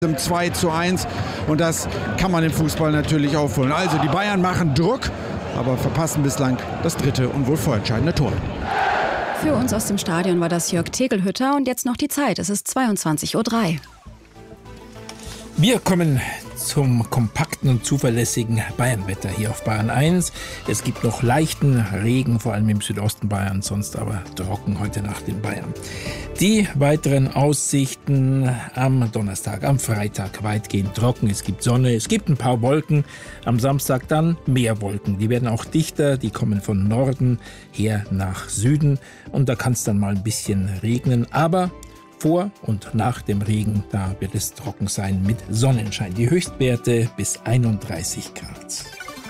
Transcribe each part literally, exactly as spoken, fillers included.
zwei zu eins und das kann man im Fußball natürlich aufholen. Also die Bayern machen Druck, aber verpassen bislang das dritte und wohl vorentscheidende Tor. Für uns aus dem Stadion war das Jörg Tegelhütter und jetzt noch die Zeit. Es ist zweiundzwanzig Uhr drei. Wir kommen zum kompakten und zuverlässigen Bayernwetter hier auf Bayern eins. Es gibt noch leichten Regen, vor allem im Südosten Bayerns, sonst aber trocken heute Nacht in Bayern. Die weiteren Aussichten am Donnerstag, am Freitag weitgehend trocken. Es gibt Sonne, es gibt ein paar Wolken. Am Samstag dann mehr Wolken. Die werden auch dichter, die kommen von Norden her nach Süden. Und da kann es dann mal ein bisschen regnen, aber vor und nach dem Regen, da wird es trocken sein mit Sonnenschein. Die Höchstwerte bis einunddreißig Grad.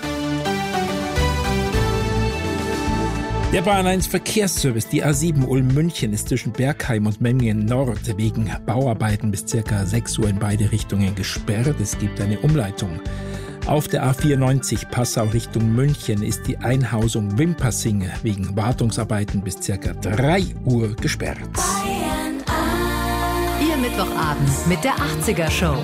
Der Bayern eins Verkehrsservice, die A sieben Ulm-München, ist zwischen Bergheim und Memmingen Nord wegen Bauarbeiten bis ca. sechs Uhr in beide Richtungen gesperrt. Es gibt eine Umleitung. Auf der A vierundneunzig Passau Richtung München ist die Einhausung Wimpersing wegen Wartungsarbeiten bis ca. drei Uhr gesperrt. Ihr Mittwochabend mit der achtziger Show.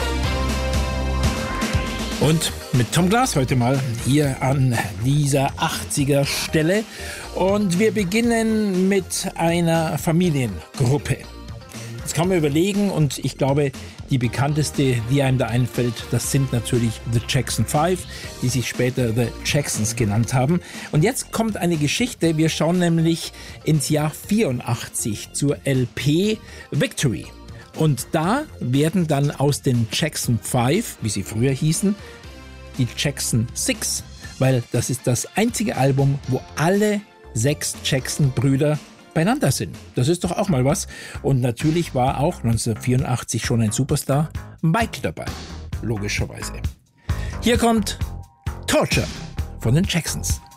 Und mit Tom Glas heute mal hier an dieser achtziger Stelle. Und wir beginnen mit einer Familiengruppe. Jetzt kann man überlegen und ich glaube, die bekannteste, die einem da einfällt, das sind natürlich The Jackson Five, die sich später The Jacksons genannt haben. Und jetzt kommt eine Geschichte, wir schauen nämlich ins Jahr vierundachtzig zur L P Victory. Und da werden dann aus den Jackson Five, wie sie früher hießen, die Jackson Six, weil das ist das einzige Album, wo alle sechs Jackson-Brüder beieinander sind. Das ist doch auch mal was. Und natürlich war auch neunzehnhundertvierundachtzig schon ein Superstar, Mike, dabei. Logischerweise. Hier kommt Torture von den Jacksons.